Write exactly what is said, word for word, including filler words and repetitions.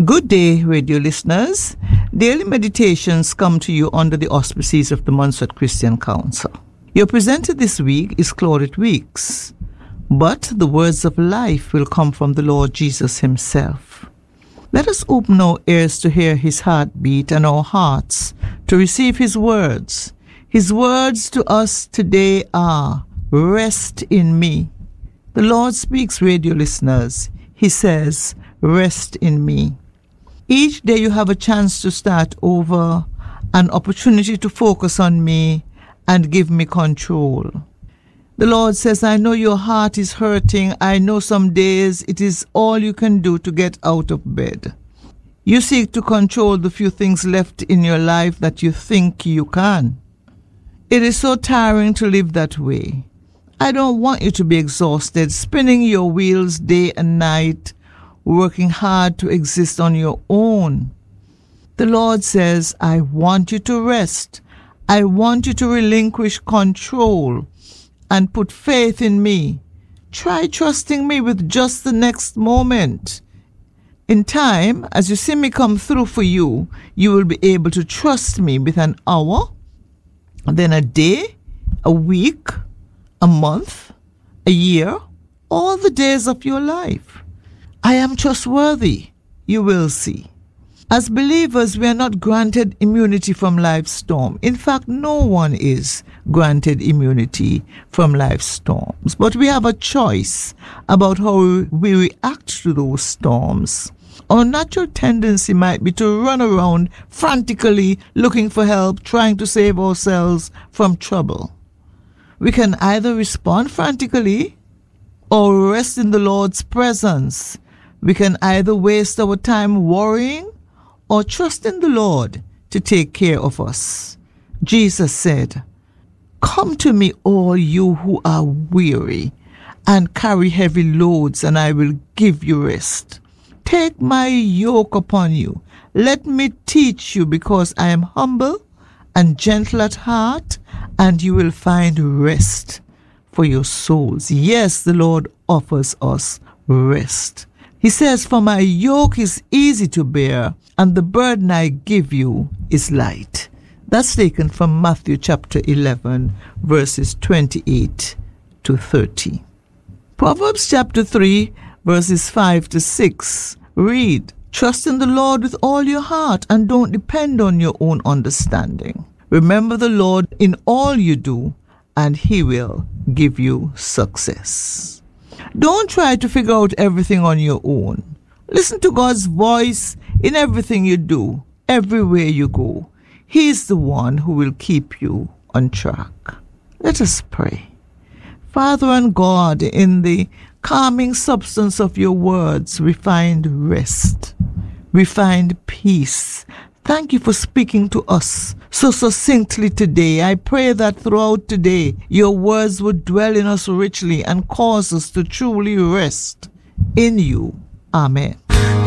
Good day, radio listeners. Daily meditations come to you under the auspices of the Montserrat Christian Council. Your presenter this week is Claudette Weeks, but the words of life will come from the Lord Jesus himself. Let us open our ears to hear his heartbeat and our hearts to receive his words. His words to us today are, rest in me. The Lord speaks, radio listeners. He says, rest in me. Each day you have a chance to start over, an opportunity to focus on me and give me control. The Lord says, I know your heart is hurting. I know some days it is all you can do to get out of bed. You seek to control the few things left in your life that you think you can. It is so tiring to live that way. I don't want you to be exhausted, spinning your wheels day and night, working hard to exist on your own. The Lord says, I want you to rest. I want you to relinquish control and put faith in me. Try trusting me with just the next moment. In time, as you see me come through for you, you will be able to trust me with an hour, then a day, a week, a month, a year, all the days of your life. I am trustworthy, you will see. As believers, we are not granted immunity from life's storm. In fact, no one is granted immunity from life's storms. But we have a choice about how we react to those storms. Our natural tendency might be to run around frantically looking for help, trying to save ourselves from trouble. We can either respond frantically or rest in the Lord's presence. We can either waste our time worrying or trust in the Lord to take care of us. Jesus said, come to me, all you who are weary and carry heavy loads, and I will give you rest. Take my yoke upon you. Let me teach you, because I am humble and gentle at heart, and you will find rest for your souls. Yes, the Lord offers us rest. He says, for my yoke is easy to bear, and the burden I give you is light. That's taken from Matthew chapter eleven, verses twenty-eight to thirty. Proverbs chapter three, verses five to six. Read, trust in the Lord with all your heart, and don't depend on your own understanding. Remember the Lord in all you do, and he will give you success. Don't try to figure out everything on your own. Listen to God's voice in everything you do, everywhere you go. He is the one who will keep you on track. Let us pray. Father and God, in the calming substance of your words, we find rest. We find peace. Thank you for speaking to us so succinctly today. I pray that throughout today, your words would dwell in us richly and cause us to truly rest in you. Amen.